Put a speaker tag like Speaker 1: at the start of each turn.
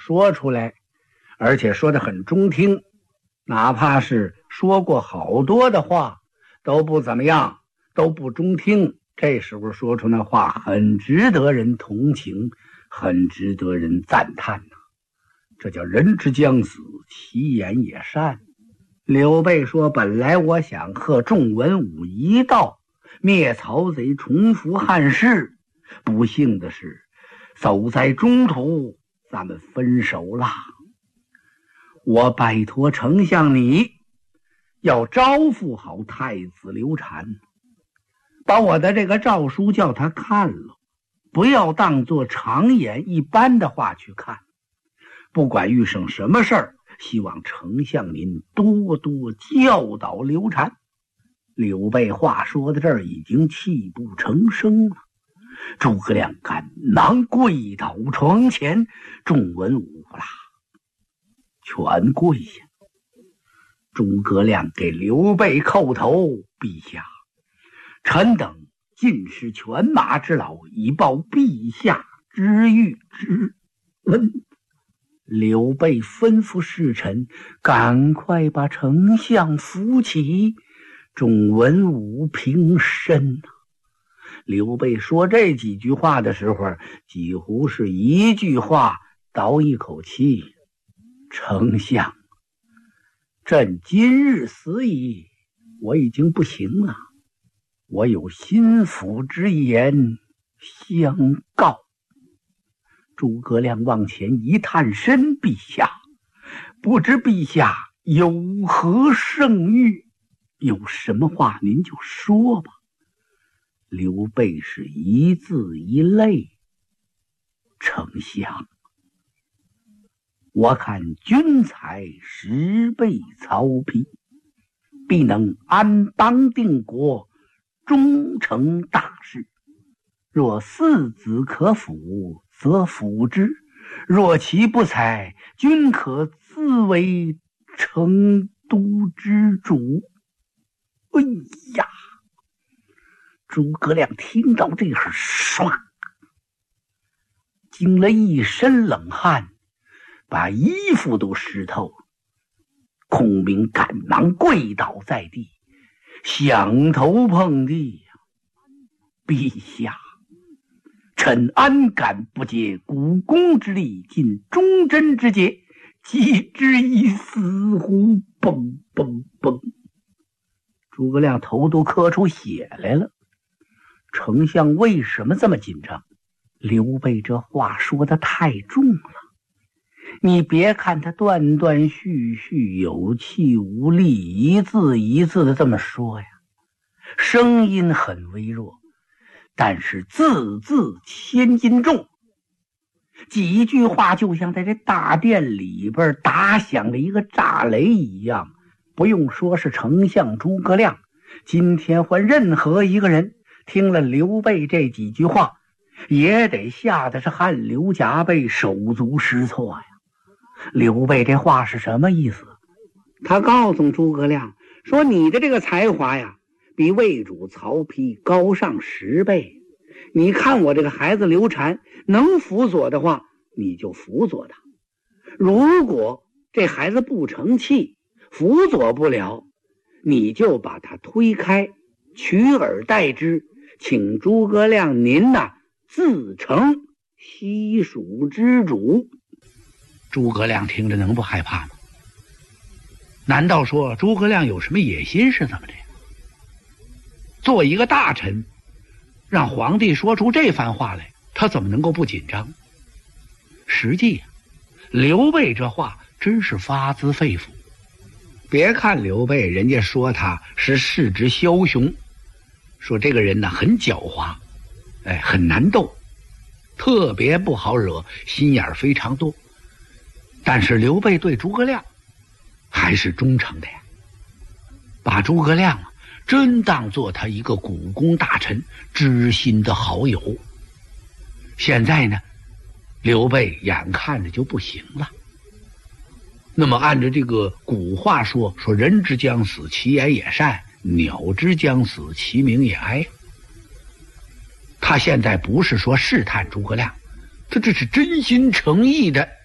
Speaker 1: 说出来，而且说得很中听，哪怕是说过好多的话都不怎么样，都不中听，这时候说出那话很值得人同情，很值得人赞叹呐。这叫人之将死，其言也善。刘备说，本来我想和众文武一道灭曹贼，重复汉室，不幸的是走在中途咱们分手了。我拜托丞相你要招呼好太子刘禅，把我的这个诏书叫他看了，不要当作常言一般的话去看。不管遇上什么事儿，希望丞相您多多教导刘禅。刘备话说到这儿已经泣不成声了，诸葛亮赶忙跪倒床前，众文武啦全跪下。诸葛亮给刘备叩头，陛下，臣等尽是犬马之劳，以报陛下之御之恩。刘备吩咐侍臣赶快把丞相扶起，众文武平身。刘备说这几句话的时候，几乎是一句话倒一口气。丞相，朕今日死矣，我已经不行了，我有心腹之言相告。诸葛亮往前一探身，陛下，不知陛下有何圣谕？有什么话您就说吧。刘备是一字一泪，丞相，我看君才10倍曹丕，必能安邦定国，终成大事。若四子可辅，则辅之；若其不才，君可自为成都之主。哎呀！诸葛亮听到这会儿，唰，惊了一身冷汗，把衣服都湿透了。孔明赶忙跪倒在地，响头碰地，陛下，臣安敢不竭股肱之力，尽忠贞之节，岂至一死乎？嘣嘣嘣！诸葛亮头都磕出血来了。丞相为什么这么紧张？刘备这话说的太重了。你别看他断断续续，有气无力，一字一字的这么说呀，声音很微弱，但是字字千斤重。几句话就像在这大殿里边打响了一个炸雷一样。不用说是丞相诸葛亮，今天换任何一个人听了刘备这几句话，也得吓得是汗流浃背，手足失措呀。刘备这话是什么意思？他告诉诸葛亮说，你的这个才华呀，比魏主曹丕高上10倍。你看我这个孩子刘禅能辅佐的话，你就辅佐他；如果这孩子不成器，辅佐不了，你就把他推开，取而代之，请诸葛亮您呐自成西蜀之主。诸葛亮听着能不害怕吗？难道说诸葛亮有什么野心是怎么的？做一个大臣，让皇帝说出这番话来，他怎么能够不紧张？实际刘备这话真是发自肺腑。别看刘备人家说他是世之枭雄，说这个人呢很狡猾，很难斗，特别不好惹，心眼非常多，但是刘备对诸葛亮还是忠诚的呀，把诸葛亮真当做他一个股肱大臣，知心的好友。现在呢，刘备眼看着就不行了。那么按照这个古话说人之将死，其言也善；鸟之将死，其鸣也哀。他现在不是说试探诸葛亮，他这是真心诚意的